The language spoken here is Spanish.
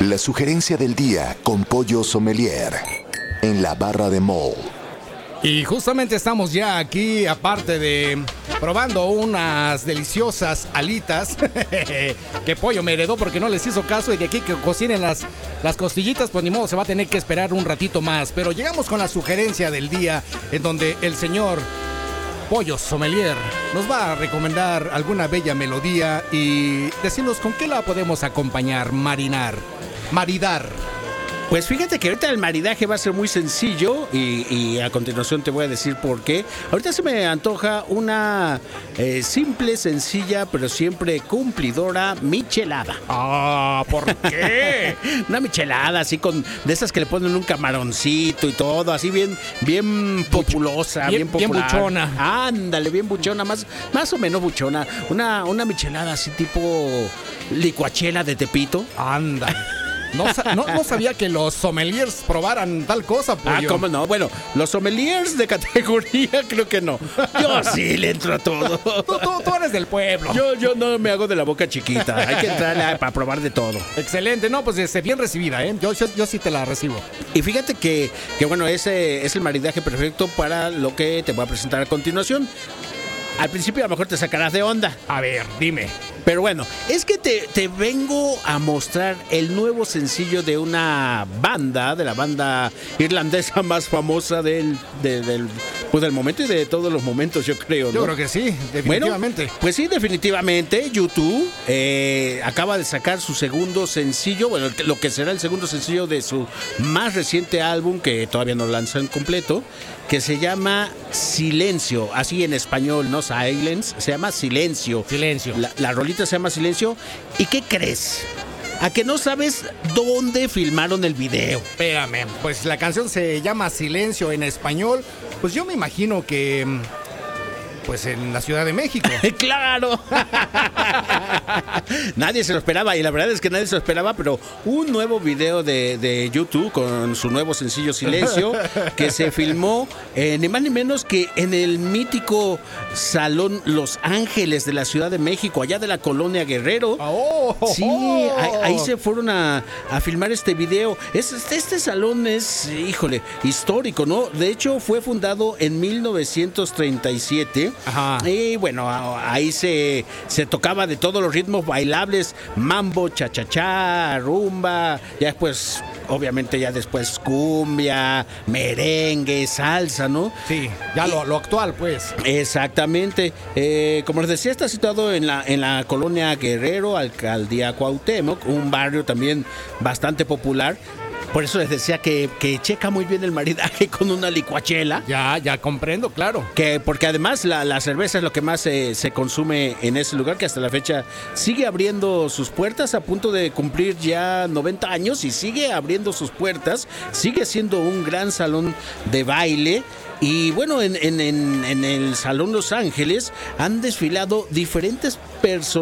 La sugerencia del día con Pollo Sommelier en la barra de Mall. Y justamente estamos ya aquí, aparte de probando unas deliciosas alitas que Pollo me heredó porque no les hizo caso, y de aquí que cocinen las costillitas, pues ni modo, se va a tener que esperar un ratito más. Pero llegamos con la sugerencia del día, en donde el señor Pollo Sommelier nos va a recomendar alguna bella melodía y decirnos con qué la podemos acompañar, maridar. Pues fíjate que ahorita el maridaje va a ser muy sencillo y a continuación te voy a decir por qué. Ahorita se me antoja una simple, sencilla, pero siempre cumplidora michelada. Ah, ¿por qué? Una michelada así de esas que le ponen un camaroncito y todo, así bien populosa, bien popular. Bien buchona. Ándale, bien buchona, más o menos buchona. Una michelada así tipo licuachela de Tepito. Ándale. No sabía que los sommeliers probaran tal cosa, Pollo. ¿Cómo no? Bueno, los sommeliers de categoría creo que no. Yo sí le entro a todo. Tú eres del pueblo. Yo no me hago de la boca chiquita. Hay que entrar para probar de todo. Excelente. No, pues bien recibida, ¿eh? Yo sí te la recibo. Y fíjate que bueno, ese es el maridaje perfecto para lo que te voy a presentar a continuación. Al principio a lo mejor te sacarás de onda. A ver, dime. Pero bueno, es que te vengo a mostrar el nuevo sencillo de una banda, de la banda irlandesa más famosa del momento y de todos los momentos, yo creo, ¿no? Yo creo que sí, definitivamente. Bueno, pues sí, definitivamente. U2 acaba de sacar su segundo sencillo, bueno, lo que será el segundo sencillo de su más reciente álbum, que todavía no lanzan completo, que se llama Silencio, así en español, no Silence, se llama Silencio. Silencio. La rolita se llama Silencio. ¿Y qué crees? ¿A que no sabes dónde filmaron el video? Espérame, pues la canción se llama Silencio en español, pues yo me imagino que pues en la Ciudad de México. ¡Claro! Nadie se lo esperaba, y la verdad es que nadie se lo esperaba, pero un nuevo video de YouTube con su nuevo sencillo Silencio, que se filmó ni más ni menos que en el mítico Salón Los Ángeles de la Ciudad de México, allá de la Colonia Guerrero. Sí, ahí se fueron a filmar este video. Este salón es, híjole, histórico, ¿no? De hecho, fue fundado en 1937. Ajá. Y bueno, ahí se tocaba de todos los ritmos bailables: mambo, cha-cha-cha, rumba, ya después, obviamente ya después cumbia, merengue, salsa, ¿no? Sí, ya lo actual, pues. Exactamente. Como les decía, está situado en la Colonia Guerrero, Alcaldía Cuauhtémoc, un barrio también bastante popular. Por eso les decía que checa muy bien el maridaje con una licuachela. Ya comprendo, claro. Porque además la cerveza es lo que más se consume en ese lugar, que hasta la fecha sigue abriendo sus puertas, a punto de cumplir ya 90 años, y sigue abriendo sus puertas, sigue siendo un gran salón de baile. Y bueno, en el Salón Los Ángeles han desfilado diferentes personas